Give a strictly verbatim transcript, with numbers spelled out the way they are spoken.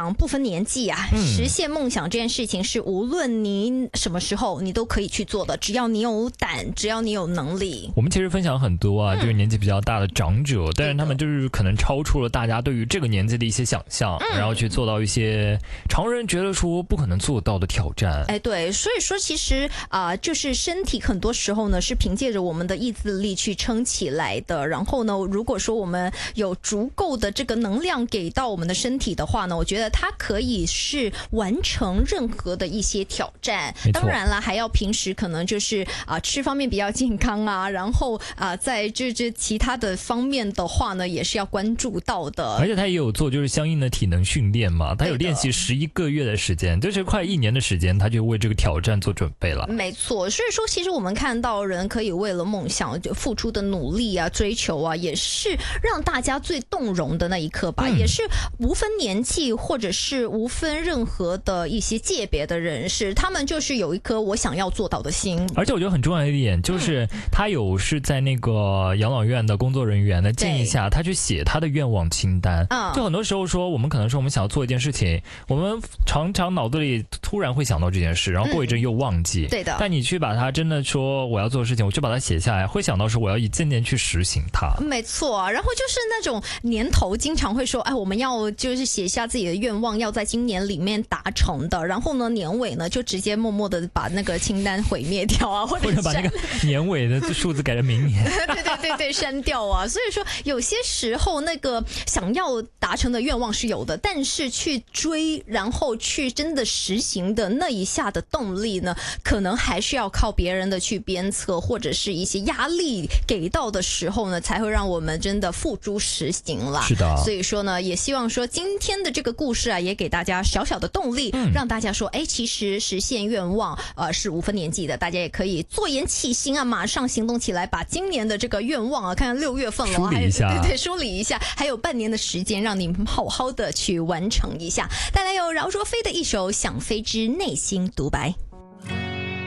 想不分年纪啊、嗯，实现梦想这件事情是无论你什么时候你都可以去做的，只要你有胆，只要你有能力。 我们其实分享很多啊，就是年纪比较大的长者，嗯、但是他们就是可能超出了大家对于这个年纪的一些想象，嗯、然后去做到一些常人觉得说不可能做到的挑战。 哎，对，所以说其实啊、呃，就是身体很多时候呢是凭借着我们的意志力去撑起来的。然后呢，如果说我们有足够的这个能量给到我们的身体的话呢，我觉得它可以是完成任何的一些挑战。当然了，还要平时可能就是啊、呃、吃方面比较健康啊，然后啊、呃、在这这其他的方面的话呢，也是要关注到的。 而且他也有做就是相应的体能训练嘛，他有练习十一个月的时间，就是快一年的时间，他就为这个挑战做准备了。 没错，所以说其实我们看到人可以为了梦想就付出的努力啊、追求啊，也是让大家最动容的那一刻吧、嗯、也是无分年纪或者是无分任何的一些界别的人士，他们就是有一颗我想要做到的心。 而且我觉得很重要一点就是他有是在那个养老院的工作人员的建议下，他去写他的愿望清单、嗯、就很多时候说我们可能说我们想要做一件事情，我们常常脑子里突然会想到这件事，然后过一阵又忘记、嗯、 对的。 但你去把它真的说我要做的事情，我就把它写下来，会想到说我要一件件去实行它。 没错，然后就是那种年头经常会说哎，我们要就是写下自己的愿望要在今年里面达成的，然后呢年尾呢就直接默默的把那个清单毁灭掉啊，或者, 或者把那个年尾的数字改成明年对对对对，删掉啊。所以说有些时候那个想要达成的愿望是有的，但是去追然后去真的实行的那一下的动力呢，可能还是要靠别人的去鞭策，或者是一些压力给到的时候呢，才会让我们真的付诸实行了。 是的， 所以说呢，也希望说今天的这个故事啊，也给大家小小的动力，嗯、让大家说，哎，其实实现愿望呃是无分年纪的，大家也可以坐言起行啊，马上行动起来，把今年的这个愿望啊，看看六月份了， 梳理一下， 对对，梳理一下，还有半年的时间，让你好好的去完成一下。带来有饶若飞的一首《想飞之内心独白》。